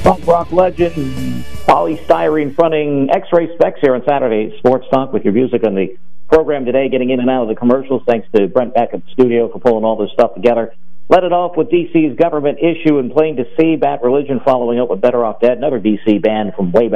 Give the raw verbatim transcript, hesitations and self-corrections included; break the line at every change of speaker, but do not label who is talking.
Punk rock legend, polystyrene fronting X-Ray Specs here on Saturday Sports Talk with your music on the program today, getting in and out of the commercials. Thanks to Brent back at the studio for pulling all this stuff together. Let it off with D C's government issue and plain to see, Bad Religion following up with Better Off Dead, another D C band from way back.